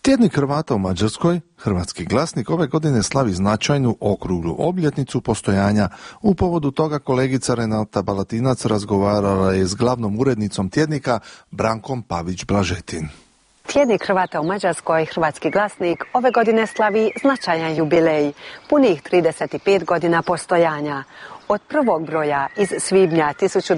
Tjednik Hrvata u Mađarskoj, Hrvatski glasnik, ove godine slavi značajnu okruglu obljetnicu postojanja. U povodu toga kolegica Renata Balatinac razgovarala je s glavnom urednicom tjednika Brankom Pavić-Blažetin. Tjednik Hrvata u Mađarskoj, Hrvatski glasnik, ove godine slavi značajan jubilej, punih 35 godina postojanja. Od prvog broja iz svibnja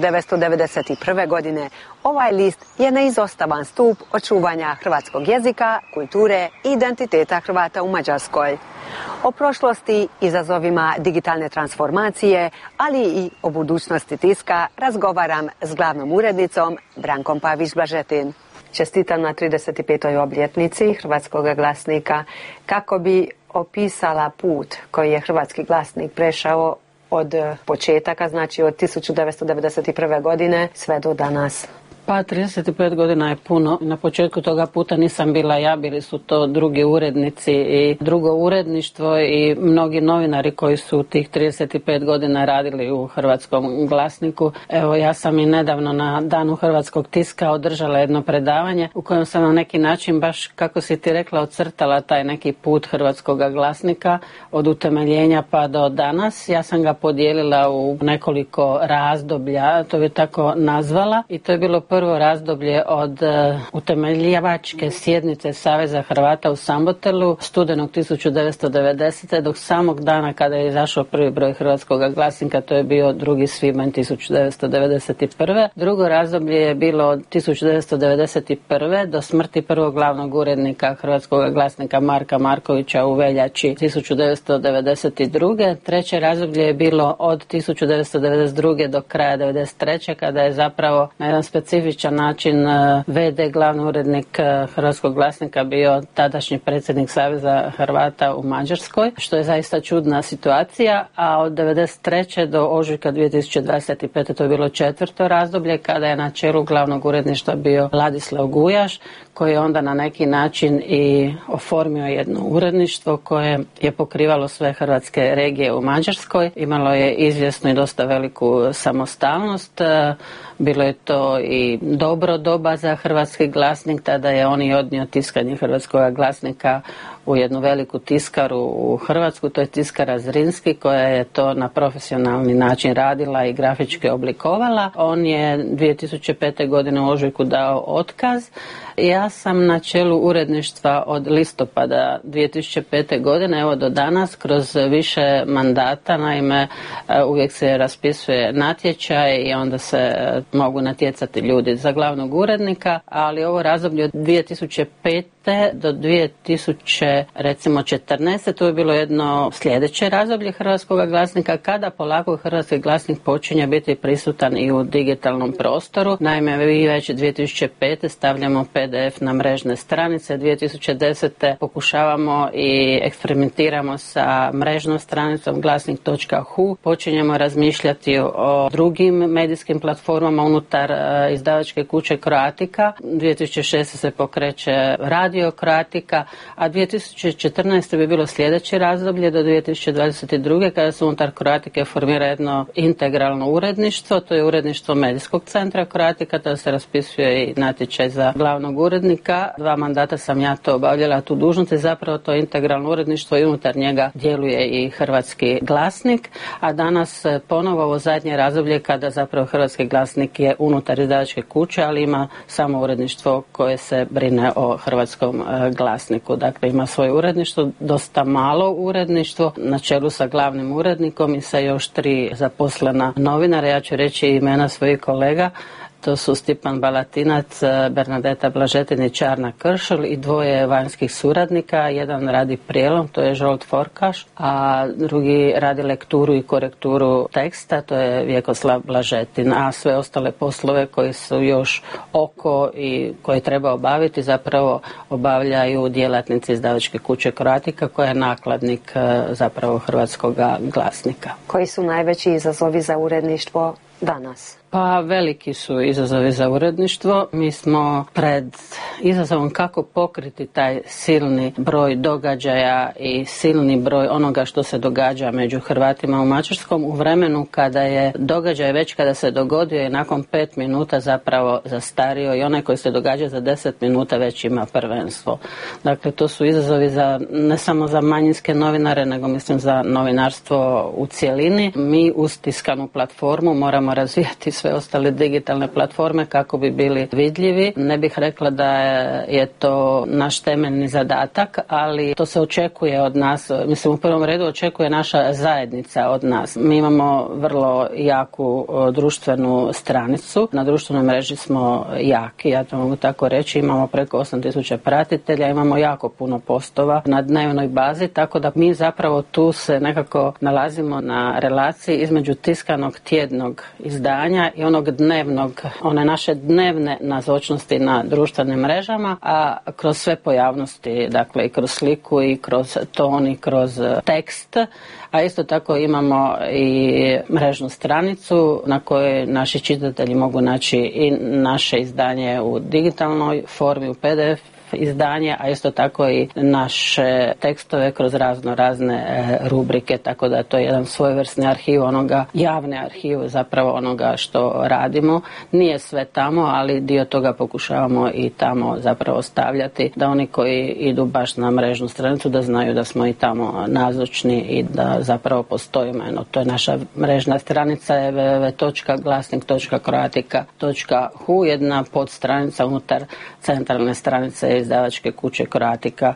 1991. godine ovaj list je neizostavan stup očuvanja hrvatskog jezika, kulture i identiteta Hrvata u Mađarskoj. O prošlosti, izazovima digitalne transformacije, ali i o budućnosti tiska razgovaram s glavnom urednicom Brankom Pavić-Blažetin. Čestitam na 35. obljetnici Hrvatskog glasnika. Kako bi opisala put koji je Hrvatski glasnik prešao od početaka, znači od 1991. godine sve do danas? Pa 35 godina je puno. Na početku toga puta nisam bila ja, bili su to drugi urednici i drugo uredništvo i mnogi novinari koji su tih 35 godina radili u Hrvatskom glasniku. Evo, ja sam i nedavno na Danu hrvatskog tiska održala jedno predavanje u kojem sam na neki način, baš kako si ti rekla, ocrtala taj neki put Hrvatskog glasnika od utemeljenja pa do danas. Ja sam ga podijelila u nekoliko razdoblja, to bi tako nazvala, i to je bilo prvo razdoblje od utemeljivačke sjednice Saveza Hrvata u Sambotelu studenog 1990. do samog dana kada je izašao prvi broj Hrvatskog glasnika, to je bio 2. svibanj 1991. Drugo razdoblje je bilo od 1991. do smrti prvog glavnog urednika Hrvatskog glasnika Marka Markovića u veljači 1992. Treće razdoblje je bilo od 1992. do kraja 1993. kada je zapravo na jedan specifičan način VD glavni urednik Hrvatskog glasnika bio tadašnji predsjednik Saveza Hrvata u Mađarskoj, što je zaista čudna situacija, a od 1993. do ožujka 2025. to je bilo četvrto razdoblje kada je na čelu glavnog uredništva bio Ladislav Gujaš, koji je onda na neki način i oformio jedno uredništvo koje je pokrivalo sve hrvatske regije u Mađarskoj. Imalo je izvjesnu i dosta veliku samostalnost. Bilo je to i dobro doba za Hrvatski glasnik, tada je on i odnio tiskanje Hrvatskog glasnika u jednu veliku tiskaru u Hrvatsku, to je tiskara Zrinski, koja je to na profesionalni način radila i grafički oblikovala. On je 2005. godine u ožujku dao otkaz. Ja sam na čelu uredništva od listopada 2005. godine, evo do danas, kroz više mandata. Naime, uvijek se raspisuje natječaj i onda se mogu natjecati ljudi za glavnog urednika, ali ovo razdoblje od 2005. do 2014. to je bilo jedno sljedeće razdoblje Hrvatskog glasnika, kada polako Hrvatski glasnik počinje biti prisutan i u digitalnom prostoru. Naime, mi već 2005. stavljamo PDF na mrežne stranice, 2010. pokušavamo i eksperimentiramo sa mrežnom stranicom glasnik.hu, počinjemo razmišljati o drugim medijskim platformama unutar izdavačke kuće Croatica. 2006. se pokreće radio Croatica, a 2014. bi bilo sljedeće razdoblje do 2022. kada se unutar Croatica formira jedno integralno uredništvo, to je uredništvo medijskog centra Croatica, tada se raspisuje i natječaj za glavnog urednika. 2 mandata sam ja to obavljala, tu dužnost, i zapravo to integralno uredništvo i unutar njega djeluje i Hrvatski glasnik, a danas ponovo ovo zadnje razdoblje kada zapravo Hrvatski glasnik je unutar izdavačke kuće, ali ima samo uredništvo koje se brine o Hrvatskom glasniku. Dakle, ima svoje uredništvo, dosta malo uredništvo, na čelu sa glavnim urednikom i sa još 3 zaposlena novinara. Ja ću reći imena svojih kolega. To su Stipan Balatinac, Bernadeta Blažetin i Čarna Kršul i 2 vanjskih suradnika. Jedan radi prijelom, to je Žolt Forkaš, a drugi radi lekturu i korekturu teksta, to je Vjekoslav Blažetin, a sve ostale poslove koji su još oko i koje treba obaviti zapravo obavljaju djelatnici izdavačke kuće Croatica, koja je nakladnik zapravo Hrvatskog glasnika. Koji su najveći izazovi za uredništvo danas? Pa veliki su izazovi za uredništvo. Mi smo pred izazovom kako pokriti taj silni broj događaja i silni broj onoga što se događa među Hrvatima u Mađarskom u vremenu kada je događaj već kada se dogodio i nakon 5 minuta zapravo zastario i onaj koji se događa za 10 minuta već ima prvenstvo. Dakle, to su izazovi ne samo za manjinske novinare, nego mislim za novinarstvo u cjelini. Mi uz tiskanu platformu moramo razvijati sve ostale digitalne platforme kako bi bili vidljivi. Ne bih rekla da je to naš temeljni zadatak, ali to se očekuje od nas. Mislim, u prvom redu očekuje naša zajednica od nas. Mi imamo vrlo jaku društvenu stranicu. Na društvenoj mreži smo jaki, ja to mogu tako reći. Imamo preko 8.000 pratitelja, imamo jako puno postova na dnevnoj bazi, tako da mi zapravo tu se nekako nalazimo na relaciji između tiskanog tjednog izdanja i onog dnevnog, one naše dnevne nazočnosti na društvenim mrežama, a kroz sve pojavnosti, dakle i kroz sliku i kroz ton i kroz tekst, a isto tako imamo i mrežnu stranicu na kojoj naši čitatelji mogu naći i naše izdanje u digitalnoj formi, u PDF izdanje, a isto tako i naše tekstove kroz razne rubrike, tako da to je jedan svojevrsni arhiv onoga, javni arhiv zapravo onoga što radimo. Nije sve tamo, ali dio toga pokušavamo i tamo zapravo stavljati, da oni koji idu baš na mrežnu stranicu da znaju da smo i tamo nazočni i da zapravo postojimo. To je naša mrežna stranica je www.glasnik.croatica.hu, jedna podstranica unutar centralne stranice izdavačke kuće Croatica,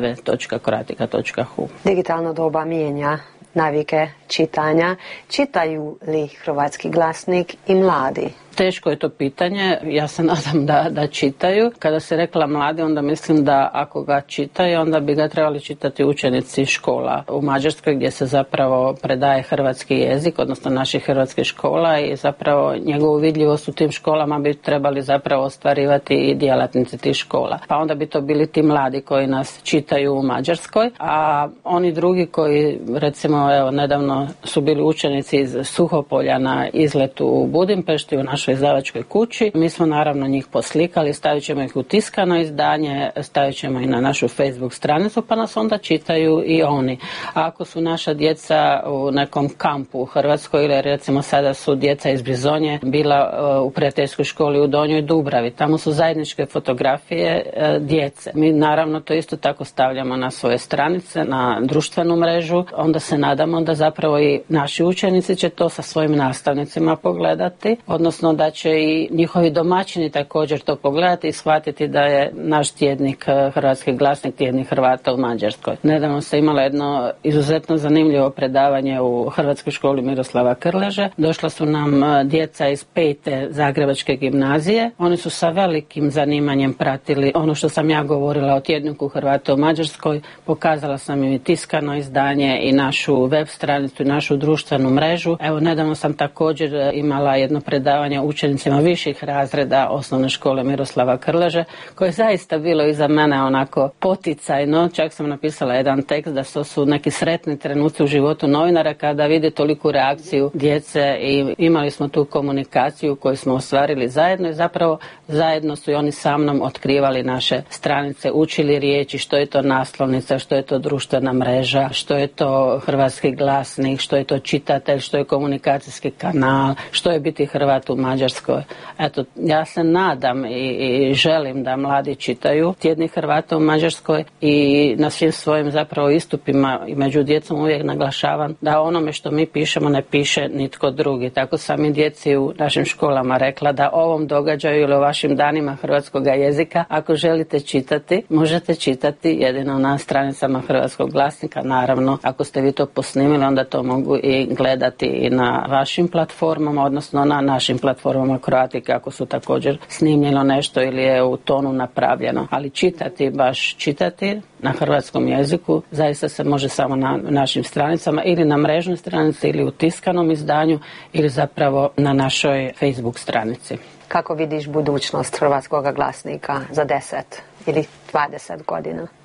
www.croatica.hu. Digitalno doba mijenja navike čitanja. Čitaju li Hrvatski glasnik i mladi? Teško je to pitanje, ja se nadam da čitaju. Kada se rekla mladi, onda mislim da ako ga čitaju, onda bi ga trebali čitati učenici škola u Mađarskoj gdje se zapravo predaje hrvatski jezik, odnosno naših hrvatskih škola, i zapravo njegovu vidljivost u tim školama bi trebali zapravo ostvarivati i djelatnici tih škola. Pa onda bi to bili ti mladi koji nas čitaju u Mađarskoj, a oni drugi koji recimo nedavno su bili učenici iz Suhopolja na izletu u Budimpešti u našoj izdavačkoj kući. Mi smo naravno njih poslikali, stavit ćemo ih u tiskano izdanje, stavit ćemo i na našu Facebook stranicu, pa nas onda čitaju i oni. A ako su naša djeca u nekom kampu u Hrvatskoj, ili recimo sada su djeca iz Brizonje bila u prijateljskoj školi u Donjoj Dubravi, tamo su zajedničke fotografije djece. Mi naravno to isto tako stavljamo na svoje stranice, na društvenu mrežu, onda se nadamo da zapravo i naši učenici će to sa svojim nastavnicima pogledati, odnosno da će i njihovi domaćini također to pogledati i shvatiti da je naš tjednik Hrvatski glasnik tjednik Hrvata u Mađarskoj. Nedavno se imala jedno izuzetno zanimljivo predavanje u Hrvatskoj školi Miroslava Krleže. Došla su nam djeca iz 5. Zagrebačke gimnazije. Oni su sa velikim zanimanjem pratili ono što sam ja govorila o tjedniku Hrvata u Mađarskoj. Pokazala sam im i tiskano izdanje i našu web stranicu i našu društvenu mrežu. Evo, nedavno sam također imala jedno predavanje učenicima viših razreda osnovne škole Miroslava Krleže, koje je zaista bilo iza mene onako poticajno. Čak sam napisala jedan tekst da su neki sretni trenuci u životu novinara kada vidi toliku reakciju djece, i imali smo tu komunikaciju koju smo ostvarili zajedno i zapravo zajedno su i oni sa mnom otkrivali naše stranice, učili riječi, što je to naslovnica, što je to društvena mreža, što je to Hrvatski glasnik, što je to čitatelj, što je komunikacijski kanal, što je biti Hrvat u Mađarskoj. Eto, ja se nadam i želim da mladi čitaju tjednik Hrvata u Mađarskoj, i na svim svojim zapravo istupima i među djecom uvijek naglašavam da onome što mi pišemo ne piše nitko drugi. Tako sam i djeci u našim školama rekla da ovom događaju ili o vašim danima hrvatskog jezika, ako želite čitati, možete čitati jedino na stranicama Hrvatskog glasnika. Naravno, ako ste vi to posnimili, onda to mogu i gledati i na vašim platformama, odnosno na našim platformama Croatica, ako su također snimljeno nešto ili je u tonu napravljeno. Ali čitati, baš čitati na hrvatskom jeziku, zaista se može samo na našim stranicama ili na mrežnoj stranici ili u tiskanom izdanju ili zapravo na našoj Facebook stranici. Kako vidiš budućnost Hrvatskog glasnika za 10 ili 20 godina?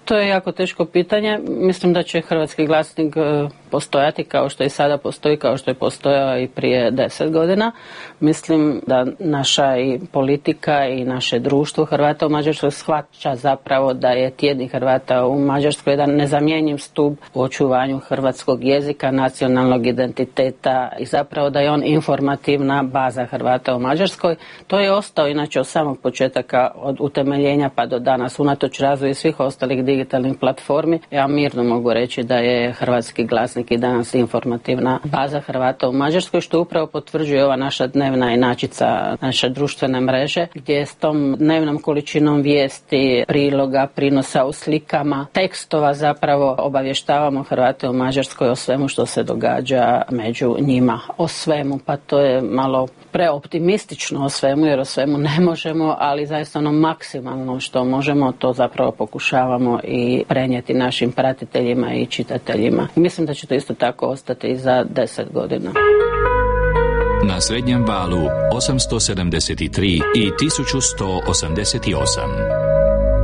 To je jako teško pitanje. Mislim da će Hrvatski glasnik postojati kao što i sada postoji, kao što je postojao i prije 10 godina. Mislim da naša i politika i naše društvo Hrvata u Mađarskoj shvaća zapravo da je tjednik Hrvata u Mađarskoj jedan nezamjenjiv stup u očuvanju hrvatskog jezika, nacionalnog identiteta i zapravo da je on informativna baza Hrvata u Mađarskoj. To je ostao inače od samog početaka, od utemeljenja pa do danas, unatoč razvoju svih ostalih digitalnih platformi. Ja mirno mogu reći da je Hrvatski glasnik i danas informativna baza Hrvata u Mađarskoj, što upravo potvrđuje ova naša dnevna inačica, naše društvene mreže, gdje s tom dnevnom količinom vijesti, priloga, prinosa u slikama, tekstova zapravo obavještavamo Hrvate u Mađarskoj o svemu što se događa među njima. O svemu, pa to je malo preoptimistično o svemu, jer o svemu ne možemo, ali zaista ono maksimalno što možemo, to zapravo pokušavamo i prenijeti našim pratiteljima i čitateljima. I mislim da će to isto tako ostati i za 10 godina. Na srednjem valu 873 i 1188.